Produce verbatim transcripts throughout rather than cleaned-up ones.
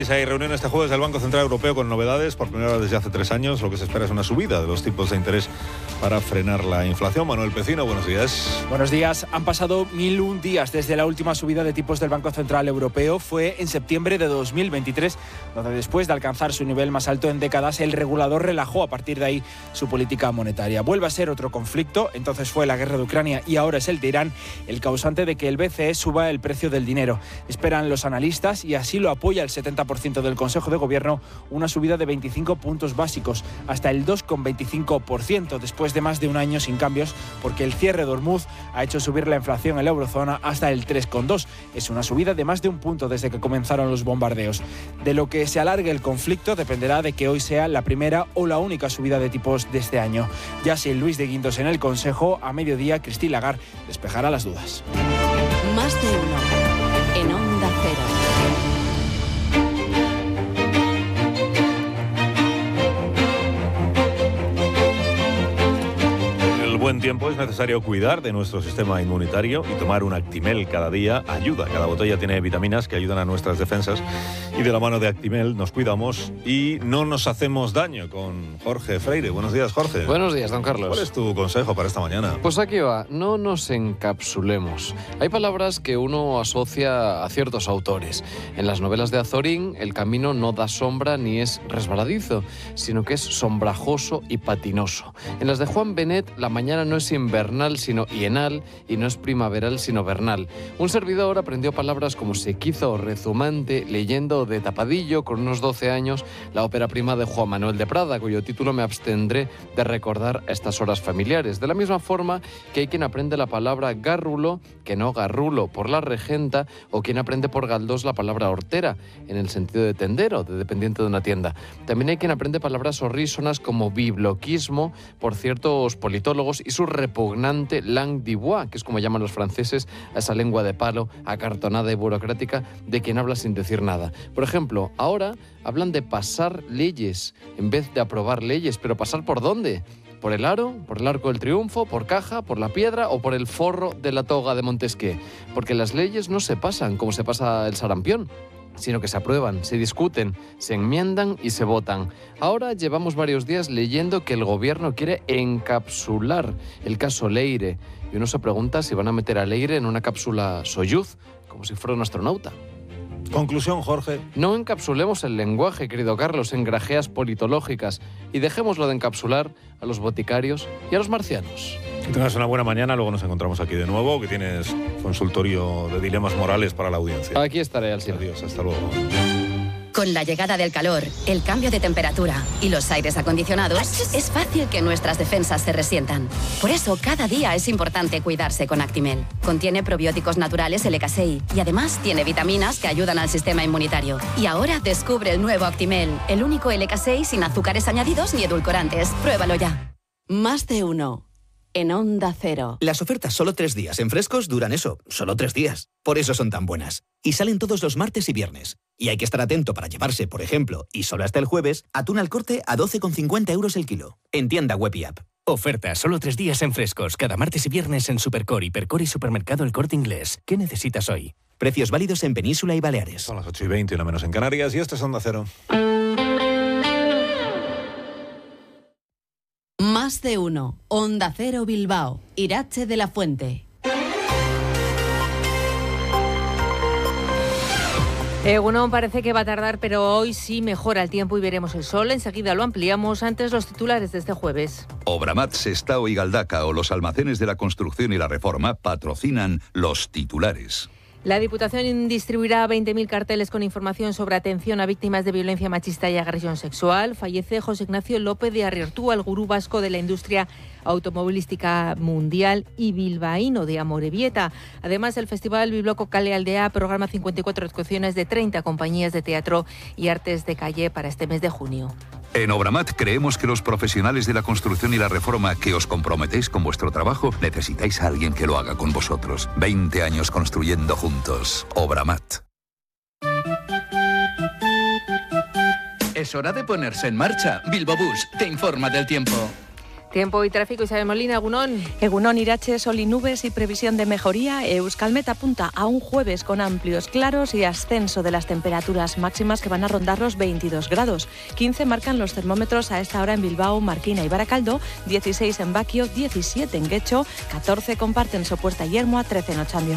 Hay reunión este jueves del Banco Central Europeo con novedades. Por primera vez desde hace tres años, lo que se espera es una subida de los tipos de interés para frenar la inflación. Manuel Pecino, buenos días. Buenos días. Han pasado mil un días desde la última subida de tipos del Banco Central Europeo. Fue en septiembre de dos mil veintitrés, donde después de alcanzar su nivel más alto en décadas, el regulador relajó a partir de ahí su política monetaria. Vuelve a ser otro conflicto. Entonces fue la guerra de Ucrania y ahora es el de Irán el causante de que el B C E suba el precio del dinero. Esperan los analistas, y así lo apoya el setenta por ciento del Consejo de Gobierno, una subida de veinticinco puntos básicos hasta el dos coma veinticinco por ciento después de más de un año sin cambios, porque el cierre de Hormuz ha hecho subir la inflación en la eurozona hasta el tres coma dos. Es una subida de más de un punto desde que comenzaron los bombardeos. De lo que se alargue el conflicto dependerá de que hoy sea la primera o la única subida de tipos de este año. Ya sin Luis de Guindos en el Consejo, a mediodía Christine Lagarde despejará las dudas. Más de uno en Onda Cero. Buen tiempo, es necesario cuidar de nuestro sistema inmunitario y tomar un Actimel cada día ayuda. Cada botella tiene vitaminas que ayudan a nuestras defensas y de la mano de Actimel nos cuidamos y no nos hacemos daño. Con Jorge Freire. Buenos días, Jorge. Buenos días, don Carlos. ¿Cuál es tu consejo para esta mañana? Pues aquí va, no nos encapsulemos. Hay palabras que uno asocia a ciertos autores. En las novelas de Azorín, el camino no da sombra ni es resbaladizo, sino que es sombrajoso y patinoso. En las de Juan Benet, la mañana no es invernal sino hienal y no es primaveral sino vernal. Un servidor aprendió palabras como sequizo o rezumante leyendo de tapadillo con unos doce años la ópera prima de Juan Manuel de Prada, cuyo título me abstendré de recordar a estas horas familiares. De la misma forma que hay quien aprende la palabra gárrulo que no garrulo por la regenta, o quien aprende por galdós la palabra hortera en el sentido de tendero, de dependiente de una tienda. También hay quien aprende palabras horrísonas como bibloquismo por ciertos politólogos y su repugnante langue de bois, que es como llaman los franceses a esa lengua de palo, acartonada y burocrática de quien habla sin decir nada. Por ejemplo, ahora hablan de pasar leyes en vez de aprobar leyes, pero ¿pasar por dónde? ¿Por el aro? ¿Por el Arco del Triunfo? ¿Por Caja? ¿Por la Piedra? ¿O por el forro de la toga de Montesquieu? Porque las leyes no se pasan como se pasa el sarampión, sino que se aprueban, se discuten, se enmiendan y se votan. Ahora llevamos varios días leyendo que el gobierno quiere encapsular el caso Leire, y uno se pregunta si van a meter a Leire en una cápsula Soyuz, como si fuera un astronauta. Conclusión, Jorge. No encapsulemos el lenguaje, querido Carlos, en grajeas politológicas, y dejémoslo de encapsular a los boticarios y a los marcianos. Que tengas una buena mañana, luego nos encontramos aquí de nuevo, que tienes consultorio de dilemas morales para la audiencia. Aquí estaré, Alcina. Adiós, hasta luego. Con la llegada del calor, el cambio de temperatura y los aires acondicionados, es fácil que nuestras defensas se resientan. Por eso, cada día es importante cuidarse con Actimel. Contiene probióticos naturales L K S I y además tiene vitaminas que ayudan al sistema inmunitario. Y ahora descubre el nuevo Actimel, el único L K S I sin azúcares añadidos ni edulcorantes. Pruébalo ya. Más de uno en Onda Cero. Las ofertas solo tres días en Frescos duran eso, solo tres días. Por eso son tan buenas. Y salen todos los martes y viernes. Y hay que estar atento para llevarse, por ejemplo, y solo hasta el jueves, atún al corte a doce con cincuenta euros el kilo. En tienda web y app. Oferta solo tres días en Frescos, cada martes y viernes en Supercor, Hipercor y Supermercado El Corte Inglés. ¿Qué necesitas hoy? Precios válidos en Península y Baleares. Son las ocho y veinte, una menos en Canarias, y esto es Onda Cero. Más de uno. Onda Cero Bilbao. Irache de la Fuente. Egunon parece que va a tardar, pero hoy sí mejora el tiempo y veremos el sol. Enseguida lo ampliamos. Antes los titulares de este jueves. Obramat, Sestao y Galdaca, o los almacenes de la construcción y la reforma, patrocinan los titulares. La Diputación distribuirá veinte mil carteles con información sobre atención a víctimas de violencia machista y agresión sexual. Fallece José Ignacio López de Arriertú, el gurú vasco de la industria automovilística mundial y bilbaíno de Amorebieta. Además, el Festival Bibloco Kale Aldea programa cincuenta y cuatro actuaciones de treinta compañías de teatro y artes de calle para este mes de junio. En Obramat creemos que los profesionales de la construcción y la reforma que os comprometéis con vuestro trabajo necesitáis a alguien que lo haga con vosotros. veinte años construyendo juntos. Obramat. Es hora de ponerse en marcha. Bilbobús te informa del tiempo. Tiempo y tráfico, Isabel Molina, Egunón. Egunón, Irache, sol y nubes y previsión de mejoría. Euskalmet apunta a un jueves con amplios claros y ascenso de las temperaturas máximas que van a rondar los veintidós grados. quince marcan los termómetros a esta hora en Bilbao, Marquina y Baracaldo, dieciséis en Baquio, diecisiete en Guecho, catorce comparten Sopuerta y Ermua, trece en Ochambio.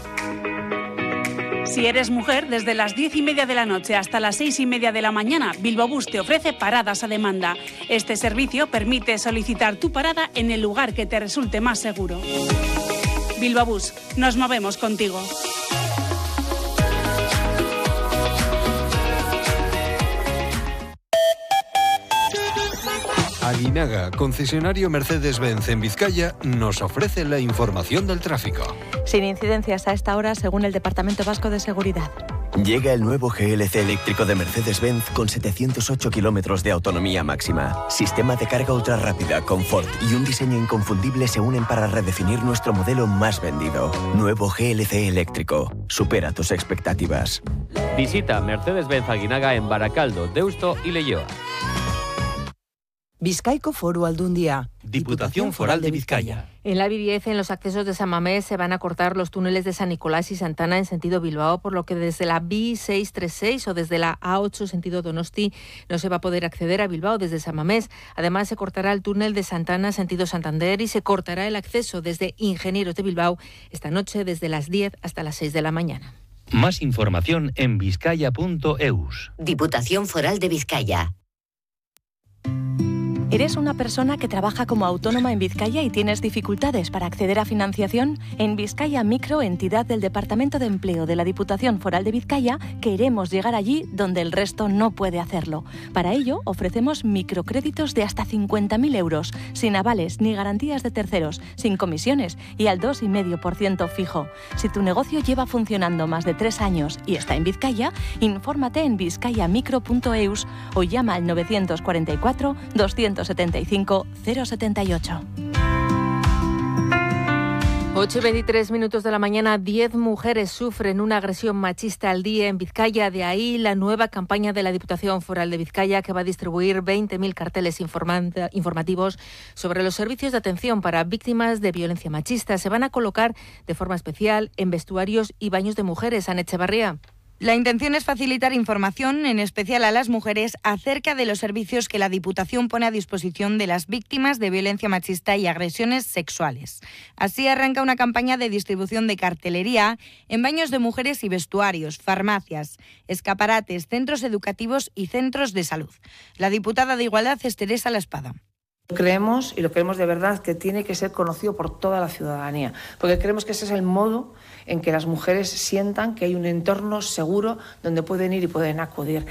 Si eres mujer, desde las diez y media de la noche hasta las seis y media de la mañana, Bilbao Bus te ofrece paradas a demanda. Este servicio permite solicitar tu parada en el lugar que te resulte más seguro. Bilbao Bus, nos movemos contigo. Aguinaga, concesionario Mercedes-Benz en Vizcaya, nos ofrece la información del tráfico. Sin incidencias a esta hora, según el Departamento Vasco de Seguridad. Llega el nuevo G L C eléctrico de Mercedes-Benz con setecientos ocho kilómetros de autonomía máxima. Sistema de carga ultra rápida, confort y un diseño inconfundible se unen para redefinir nuestro modelo más vendido. Nuevo G L C eléctrico. Supera tus expectativas. Visita Mercedes-Benz Aguinaga en Baracaldo, Deusto y Leioa. Bizkaiko Foru Aldundia. Diputación Foral de Vizcaya. En la B diez, en los accesos de San Mamés, se van a cortar los túneles de San Nicolás y Santana en sentido Bilbao, por lo que desde la B seiscientos treinta y seis o desde la A ocho sentido Donosti no se va a poder acceder a Bilbao desde San Mamés. Además, se cortará el túnel de Santana sentido Santander y se cortará el acceso desde Ingenieros de Bilbao esta noche desde las diez hasta las seis de la mañana. Más información en vizcaya punto eus. Diputación Foral de Vizcaya. ¿Eres una persona que trabaja como autónoma en Vizcaya y tienes dificultades para acceder a financiación? En Vizcaya Micro, entidad del Departamento de Empleo de la Diputación Foral de Vizcaya, queremos llegar allí donde el resto no puede hacerlo. Para ello, ofrecemos microcréditos de hasta cincuenta mil euros, sin avales ni garantías de terceros, sin comisiones y al dos coma cinco por ciento fijo. Si tu negocio lleva funcionando más de tres años y está en Vizcaya, infórmate en vizcayamicro punto eus o llama al novecientos cuarenta y cuatro, doscientos setenta y cinco, cero setenta y ocho. ocho y veintitrés minutos de la mañana, diez mujeres sufren una agresión machista al día en Vizcaya. De ahí la nueva campaña de la Diputación Foral de Vizcaya, que va a distribuir veinte mil carteles informativos sobre los servicios de atención para víctimas de violencia machista. Se van a colocar de forma especial en vestuarios y baños de mujeres. Ana Echevarría. La intención es facilitar información, en especial a las mujeres, acerca de los servicios que la Diputación pone a disposición de las víctimas de violencia machista y agresiones sexuales. Así arranca una campaña de distribución de cartelería en baños de mujeres y vestuarios, farmacias, escaparates, centros educativos y centros de salud. La diputada de Igualdad es Teresa La Espada. Creemos, y lo creemos de verdad, que tiene que ser conocido por toda la ciudadanía, porque creemos que ese es el modo en que las mujeres sientan que hay un entorno seguro donde pueden ir y pueden acudir.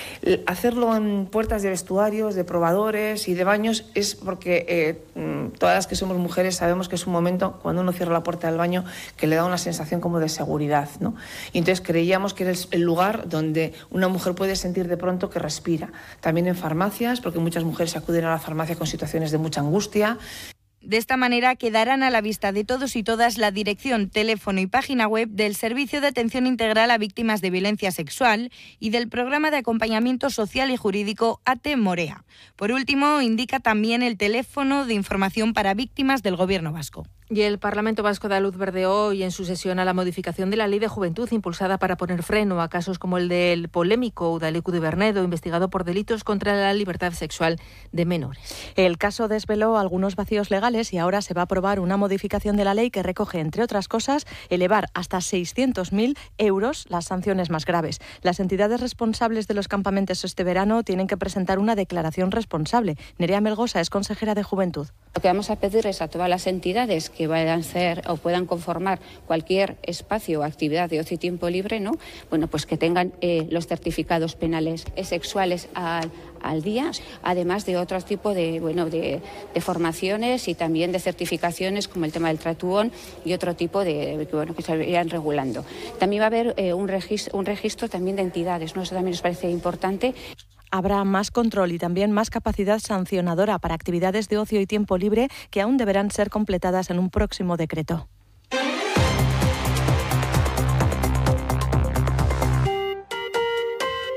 Hacerlo en puertas de vestuarios, de probadores y de baños es porque eh, todas las que somos mujeres sabemos que es un momento, cuando uno cierra la puerta del baño, que le da una sensación como de seguridad, ¿no? Y entonces creíamos que era el lugar donde una mujer puede sentir de pronto que respira. También en farmacias, porque muchas mujeres acuden a la farmacia con situaciones de mucha angustia. De esta manera quedarán a la vista de todos y todas la dirección, teléfono y página web del Servicio de Atención Integral a Víctimas de Violencia Sexual y del Programa de Acompañamiento Social y Jurídico A T E Morea. Por último, indica también el teléfono de información para víctimas del Gobierno vasco. Y el Parlamento Vasco da luz verde hoy en su sesión a la modificación de la Ley de Juventud impulsada para poner freno a casos como el del polémico Udalecu de Bernedo, investigado por delitos contra la libertad sexual de menores. El caso desveló algunos vacíos legales y ahora se va a aprobar una modificación de la ley que recoge, entre otras cosas, elevar hasta seiscientos mil euros las sanciones más graves. Las entidades responsables de los campamentos este verano tienen que presentar una declaración responsable. Nerea Melgosa es consejera de Juventud. Lo que vamos a pedir es a todas las entidades que vayan a ser o puedan conformar cualquier espacio o actividad de ocio y tiempo libre, ¿no? Bueno, pues que tengan eh, los certificados penales eh, sexuales al, al día, además de otro tipo de, bueno, de, de formaciones y también de certificaciones como el tema del tratuón y otro tipo de, bueno, que se irán regulando. También va a haber eh, un registro, un registro también de entidades, ¿no? Eso también nos parece importante. Habrá más control y también más capacidad sancionadora para actividades de ocio y tiempo libre que aún deberán ser completadas en un próximo decreto.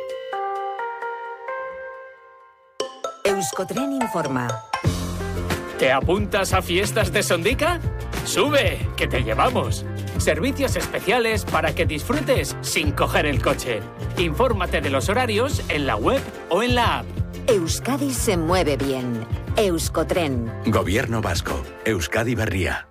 Euskotren informa. ¿Te apuntas a fiestas de Sondica? ¡Sube, que te llevamos! Servicios especiales para que disfrutes sin coger el coche. Infórmate de los horarios en la web o en la app. Euskadi se mueve bien. Euskotren. Gobierno vasco. Euskadi Berria.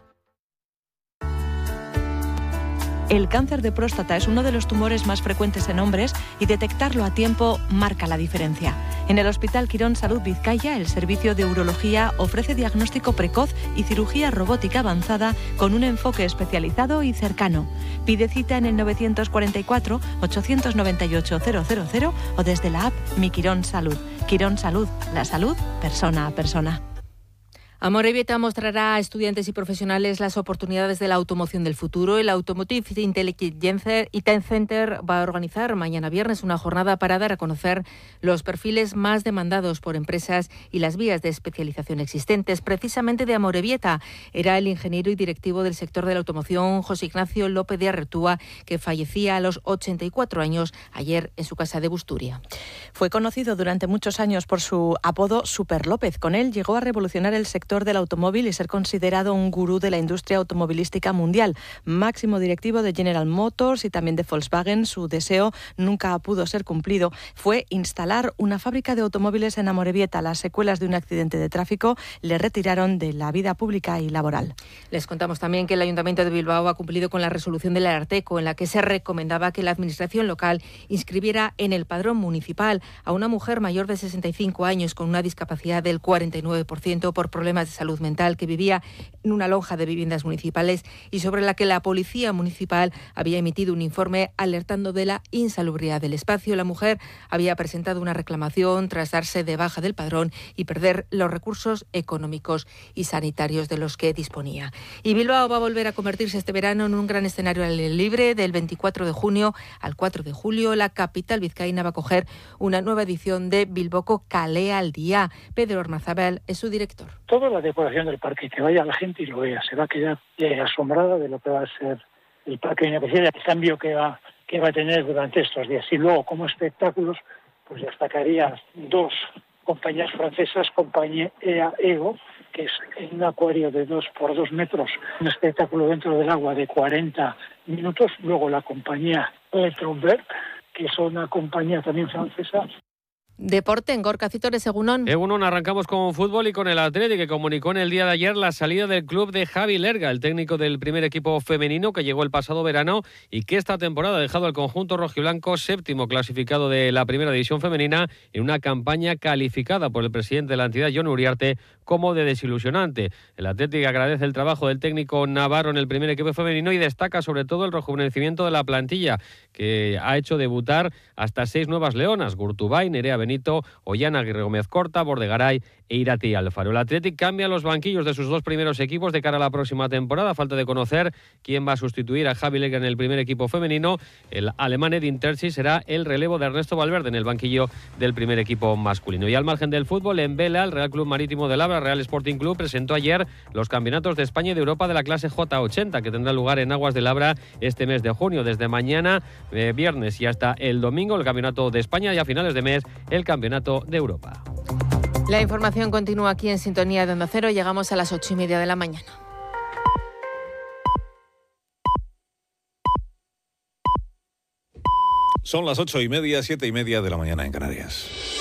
El cáncer de próstata es uno de los tumores más frecuentes en hombres y detectarlo a tiempo marca la diferencia. En el Hospital Quirón Salud Vizcaya, el servicio de urología ofrece diagnóstico precoz y cirugía robótica avanzada con un enfoque especializado y cercano. Pide cita en el novecientos cuarenta y cuatro, ochocientos noventa y ocho, cero cero cero o desde la app Mi Quirón Salud. Quirón Salud, la salud persona a persona. Amorebieta mostrará a estudiantes y profesionales las oportunidades de la automoción del futuro. El Automotive Intelligence Center va a organizar mañana viernes una jornada para dar a conocer los perfiles más demandados por empresas y las vías de especialización existentes. Precisamente de Amorebieta era el ingeniero y directivo del sector de la automoción, José Ignacio López de Arretúa, que fallecía a los ochenta y cuatro años ayer en su casa de Busturia. Fue conocido durante muchos años por su apodo Super López. Con él llegó a revolucionar el sector del automóvil y ser considerado un gurú de la industria automovilística mundial. Máximo directivo de General Motors y también de Volkswagen, su deseo nunca pudo ser cumplido. Fue instalar una fábrica de automóviles en Amorebieta. Las secuelas de un accidente de tráfico le retiraron de la vida pública y laboral. Les contamos también que el Ayuntamiento de Bilbao ha cumplido con la resolución del Ararteko en la que se recomendaba que la Administración local inscribiera en el padrón municipal a una mujer mayor de sesenta y cinco años con una discapacidad del cuarenta y nueve por ciento por problemas de salud mental, que vivía en una lonja de viviendas municipales y sobre la que la Policía Municipal había emitido un informe alertando de la insalubridad del espacio. La mujer había presentado una reclamación tras darse de baja del padrón y perder los recursos económicos y sanitarios de los que disponía. Y Bilbao va a volver a convertirse este verano en un gran escenario al aire libre. Del veinticuatro de junio al cuatro de julio, la capital vizcaína va a acoger una nueva edición de Bilboko Kalea al Día. Pedro Ormazabal es su director. Toda la decoración del parque, que vaya la gente y lo vea, se va a quedar eh, asombrada de lo que va a ser el parque de el cambio que va, que va a tener durante estos días. Y luego, como espectáculos, pues destacaría dos compañías francesas, compañía E A Ego, que es en un acuario de dos por dos metros, un espectáculo dentro del agua de cuarenta minutos. Luego la compañía Electronberg, que es una compañía también francesa. Deporte en Gorka Citores, Egunon. Egunon, arrancamos con fútbol y con el Atleti, que comunicó en el día de ayer la salida del club de Javi Lerga, el técnico del primer equipo femenino que llegó el pasado verano y que esta temporada ha dejado al conjunto rojiblanco séptimo clasificado de la primera división femenina en una campaña calificada por el presidente de la entidad, Jon Uriarte, como de desilusionante. El Atleti agradece el trabajo del técnico navarro en el primer equipo femenino y destaca sobre todo el rejuvenecimiento de la plantilla, que ha hecho debutar hasta seis nuevas leonas: Gurtubay, Nerea Benito, Ollana Aguirre Gómez Corta, Bordegaray e Irati Alfaro. El Athletic cambia los banquillos de sus dos primeros equipos de cara a la próxima temporada. Falta de conocer quién va a sustituir a Javi Lerga en el primer equipo femenino. El alemán Edin Terzi será el relevo de Ernesto Valverde en el banquillo del primer equipo masculino. Y al margen del fútbol, en Vela, el Real Club Marítimo de Labra, Real Sporting Club, presentó ayer los campeonatos de España y de Europa de la clase J ochenta, que tendrá lugar en Aguas de Labra este mes de junio. Desde mañana, eh, viernes y hasta el domingo, el campeonato de España, y a finales de mes el campeonato de Europa. La información continúa aquí en Sintonía de Onda Cero. Llegamos a las ocho y media de la mañana. Son las ocho y media, siete y media de la mañana en Canarias.